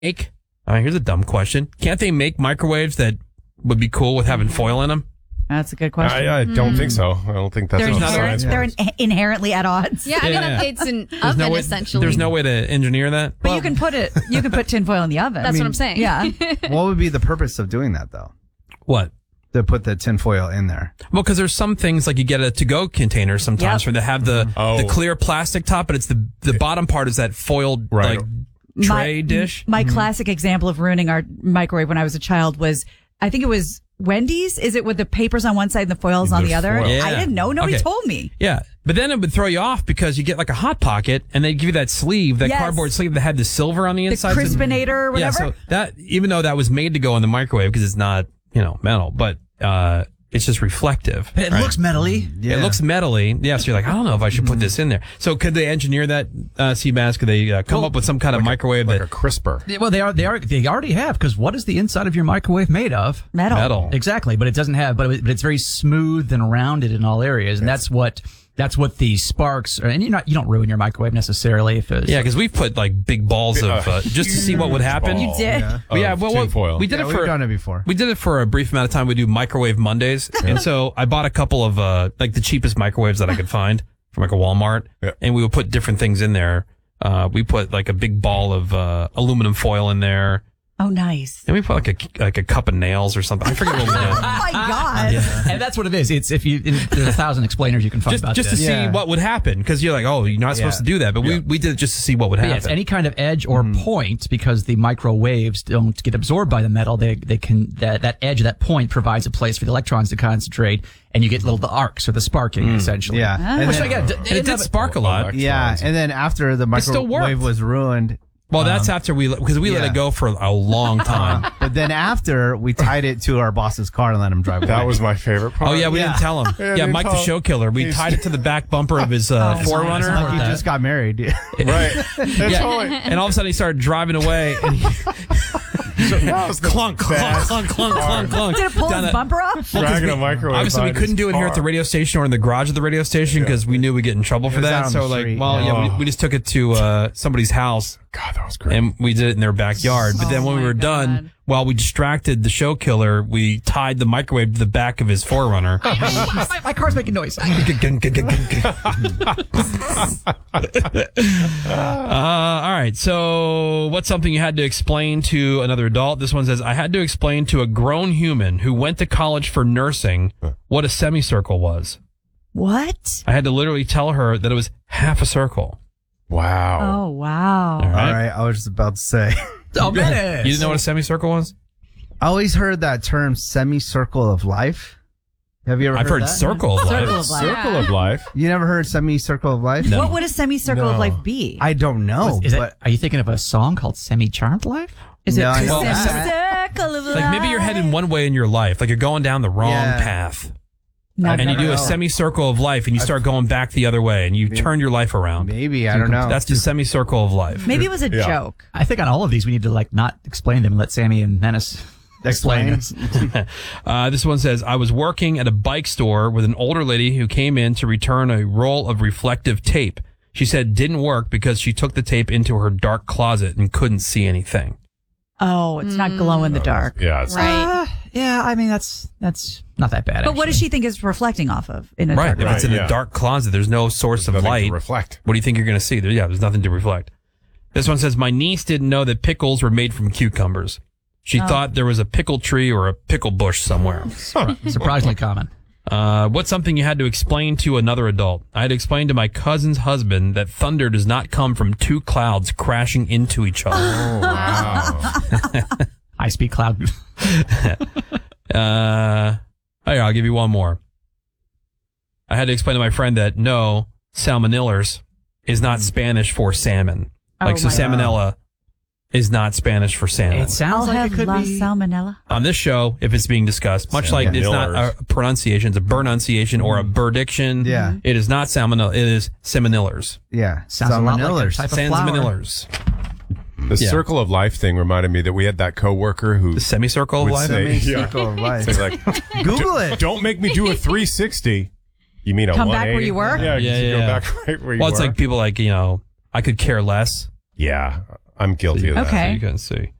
make? Here's a dumb question. Can't they make microwaves that would be cool with having foil in them? That's a good question. I don't think so. I don't think that's they're inherently at odds. Yeah, it's an oven essentially. There's no way to engineer that. But you can put tinfoil in the oven. That's what I'm saying. Yeah. What would be the purpose of doing that, though? What? To put the tinfoil in there. Well, because there's some things like you get a to-go container sometimes where they have the clear plastic top, but it's the bottom part is that foiled tray dish. My classic example of ruining our microwave when I was a child was, I think it was Wendy's. Is it with the papers on one side and the foils on the other? Yeah. I didn't know. Nobody told me. Yeah. But then it would throw you off because you get like a Hot Pocket and they give you that sleeve, that cardboard sleeve that had the silver on the inside. The Crispinator or whatever. Yeah, so that, even though that was made to go in the microwave because it's not, metal, but it's just reflective. It looks metally. Yeah. It looks metally. Yeah, so you're like, I don't know if I should put this in there. So could they engineer that, Seabass? Could they come up with some kind of microwave like a crisper? Well, they already have, because what is the inside of your microwave made of? Metal. Exactly, but it doesn't have, but it's very smooth and rounded in all areas, and that's what the sparks are. And you don't ruin your microwave necessarily if it's... Yeah, because we've put like big balls of just to see what would happen. You did? Yeah, well, we did it for... We've done it before. We did it for a brief amount of time. We do Microwave Mondays. And so I bought a couple of like the cheapest microwaves that I could find from like a Walmart. Yeah. And we would put different things in there. We put like a big ball of aluminum foil in there. Oh, nice. And we put like a cup of nails or something. I forget what we did. Oh, my God. Yeah. And that's what it is. It's there's 1,000 explainers you can find about just this. to see what would happen. Because you're like, oh, you're not supposed to do that. But we did it just to see what would happen. Yes, any kind of edge or point, because the microwaves don't get absorbed by the metal. They can that edge, that point provides a place for the electrons to concentrate, and you get the arcs or the sparking essentially. Yeah. Ah. And it did spark a lot. Yeah. And then after the microwave was ruined. Well, that's after because we let it go for a long time. But then after, we tied it to our boss's car and let him drive away. That was my favorite part. Oh, yeah, we didn't tell him. Yeah, Mike the Show Killer. We tied it to the back bumper of his Forerunner. Like he just got married. Right. That's totally. And all of a sudden, he started driving away. And clunk, clunk, clunk, clunk, clunk, clunk. Did it pull his bumper off? Dragging a microwave. Obviously, we couldn't do it here at the radio station or in the garage of the radio station because we knew we'd get in trouble for that. So, we just took it to somebody's house. God, that was great. And we did it in their backyard. But then when we were done, while we distracted the show killer, we tied the microwave to the back of his Forerunner. My car's making noise. All right. So what's something you had to explain to another adult? This one says, I had to explain to a grown human who went to college for nursing what a semicircle was. What? I had to literally tell her that it was half a circle. Wow. Oh, wow. All right. I was just about to say. You didn't know what a semicircle was? I always heard that term, semicircle of life. Have you ever I've heard that? circle of life. Circle of life. You never heard semicircle of life? No. What would a semicircle of life be? I don't know. Are you thinking of a song called Semi-Charmed Life? Is it No, I a know. semicircle of life? Like maybe you're heading one way in your life, like you're going down the wrong path. No, And you do know. a semicircle of life and you start going back the other way and you turn your life around. Maybe, I don't know. That's the semicircle of life. Maybe it was a joke. I think on all of these we need to not explain them and let Sammy and Menace explain this. This one says, I was working at a bike store with an older lady who came in to return a roll of reflective tape. She said it didn't work because she took the tape into her dark closet and couldn't see anything. Oh, it's not glow in the dark. Yeah. It's Right. Yeah, I mean, that's not that bad. But what does she think it's reflecting off of in a dark If it's in a dark closet, there's no source of nothing to light. reflect. What do you think you're going to see? There's nothing to reflect. This one says, my niece didn't know that pickles were made from cucumbers. She thought there was a pickle tree or a pickle bush somewhere. Surprisingly common. What's something you had to explain to another adult? I had to explain to my cousin's husband that thunder does not come from two clouds crashing into each other. Oh, wow. High-speed cloud. I'll give you one more. I had to explain to my friend that no, salmonellars is not Spanish for salmon. Salmonella is not Spanish for salmon. It sounds I'll like have it could La be. Salmonella. On this show, if it's being discussed, much like it's not a pronunciation, it's a burnunciation or a burdiction. Yeah. It is not salmonella, it is salmonellars. Yeah. Sounds a lot like a Salmonellars. type of flower. Salmonellars. The circle of life thing reminded me that we had that coworker who The semicircle of would life? say, Semicircle of life. Say like, Google it. Don't make me do a 360. You mean a Come back 180? where you were? Yeah, Yeah, you yeah. go back right where you were. Well, it's like people like, I could care less. Yeah. I'm guilty of that. Okay. You can see.